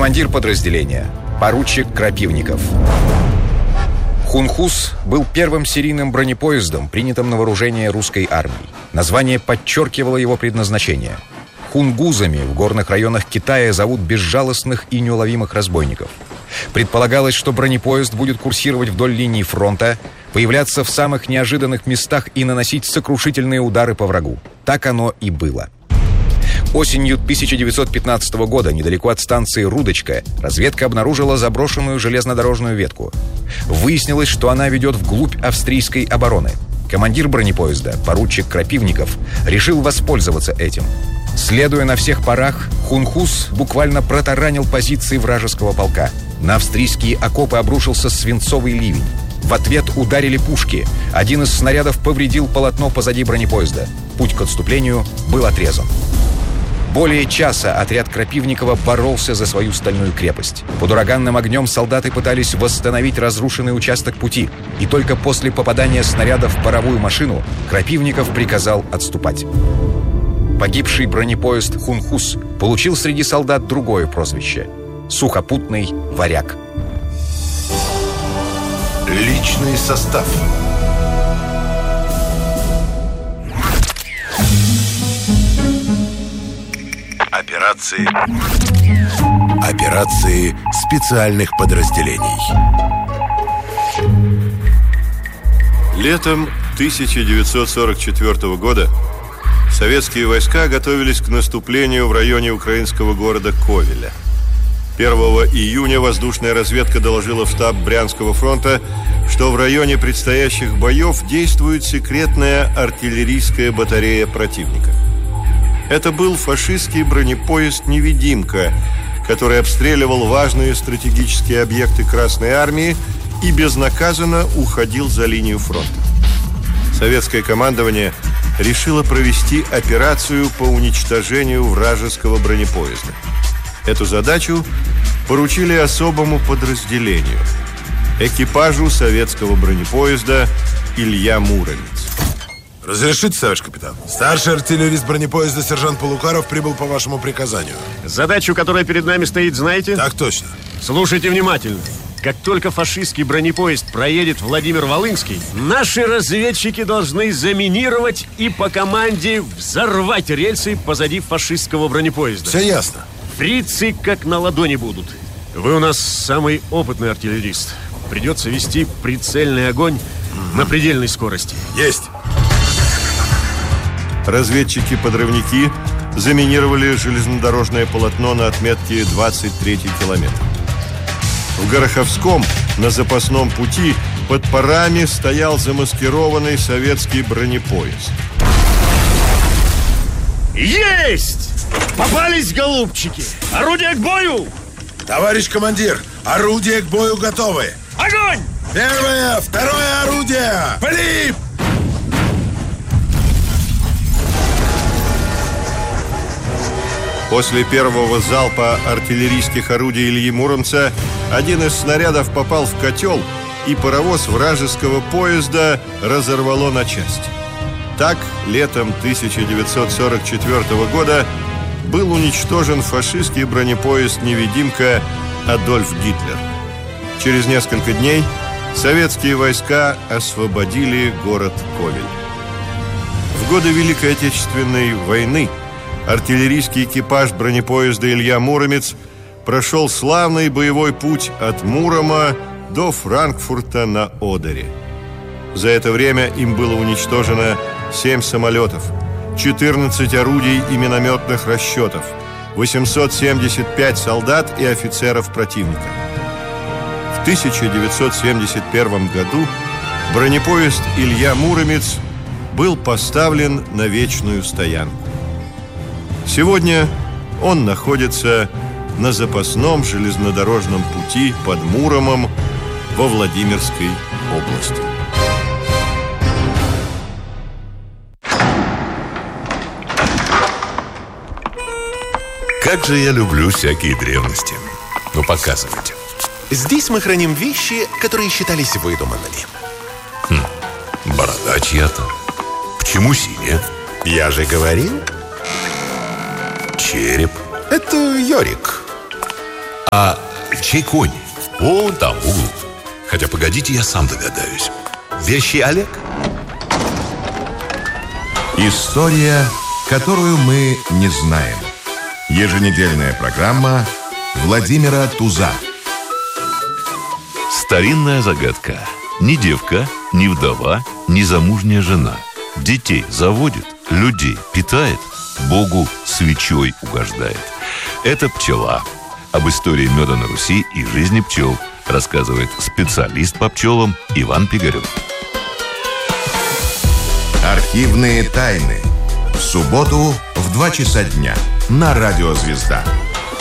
Командир подразделения — поручик Крапивников. «Хунхус» был первым серийным бронепоездом, принятым на вооружение русской армии. Название подчеркивало его предназначение. Хунгузами в горных районах Китая зовут безжалостных и неуловимых разбойников. Предполагалось, что бронепоезд будет курсировать вдоль линии фронта, появляться в самых неожиданных местах и наносить сокрушительные удары по врагу. Так оно и было. Осенью 1915 года, недалеко от станции Рудочка, разведка обнаружила заброшенную железнодорожную ветку. Выяснилось, что она ведет вглубь австрийской обороны. Командир бронепоезда, поручик Крапивников, решил воспользоваться этим. Следуя на всех парах, Хунхус буквально протаранил позиции вражеского полка. На австрийские окопы обрушился свинцовый ливень. В ответ ударили пушки. Один из снарядов повредил полотно позади бронепоезда. Путь к отступлению был отрезан. Более часа отряд Крапивникова боролся за свою стальную крепость. Под ураганным огнем солдаты пытались восстановить разрушенный участок пути. И только после попадания снаряда в паровую машину Крапивников приказал отступать. Погибший бронепоезд «Хунхус» получил среди солдат другое прозвище — «Сухопутный варяг». Личный состав. Операции специальных подразделений. Летом 1944 года советские войска готовились к наступлению в районе украинского города Ковеля. 1 июня воздушная разведка доложила в штаб Брянского фронта, что в районе предстоящих боев действует секретная артиллерийская батарея противника. Это был фашистский бронепоезд «Невидимка», который обстреливал важные стратегические объекты Красной Армии и безнаказанно уходил за линию фронта. Советское командование решило провести операцию по уничтожению вражеского бронепоезда. Эту задачу поручили особому подразделению – экипажу советского бронепоезда «Илья Муромец». Разрешите, товарищ капитан? Старший артиллерист бронепоезда сержант Полукаров прибыл по вашему приказанию. Задачу, которая перед нами стоит, знаете? Так точно. Слушайте внимательно. Как только фашистский бронепоезд проедет Владимир-Волынский, наши разведчики должны заминировать и по команде взорвать рельсы позади фашистского бронепоезда. Все ясно. Фрицы как на ладони будут. Вы у нас самый опытный артиллерист. Придется вести прицельный огонь на предельной скорости. Есть. Разведчики-подрывники заминировали железнодорожное полотно на отметке 23-й километр. В Гороховском на запасном пути под парами стоял замаскированный советский бронепоезд. Есть! Попались, голубчики! Орудие к бою! Товарищ командир, орудия к бою готовы. Огонь! Первое, второе орудие! Пли! После первого залпа артиллерийских орудий Ильи Муромца один из снарядов попал в котел, и паровоз вражеского поезда разорвало на части. Так, летом 1944 года был уничтожен фашистский бронепоезд «Невидимка» Адольф Гитлер. Через несколько дней советские войска освободили город Ковель. В годы Великой Отечественной войны артиллерийский экипаж бронепоезда «Илья Муромец» прошел славный боевой путь от Мурома до Франкфурта на Одере. За это время им было уничтожено 7 самолетов, 14 орудий и минометных расчетов, 875 солдат и офицеров противника. В 1971 году бронепоезд «Илья Муромец» был поставлен на вечную стоянку. Сегодня он находится на запасном железнодорожном пути под Муромом во Владимирской области. Как же я люблю всякие древности. Ну, показывайте. Здесь мы храним вещи, которые считались выдуманными. Борода чья-то. Почему синяя? Я же говорил. Череп. Это Йорик. А чей конь? Вон там, в углу. Хотя, погодите, я сам догадаюсь. Вещий Олег? История, которую мы не знаем. Еженедельная программа Владимира Туза. Старинная загадка. Ни девка, ни вдова, ни замужняя жена. Детей заводит, людей питает, Богу свечой угождает. Это пчела. Об истории меда на Руси и жизни пчел рассказывает специалист по пчелам Иван Пигарев. Архивные тайны. В субботу в 2 часа дня на Радио Звезда.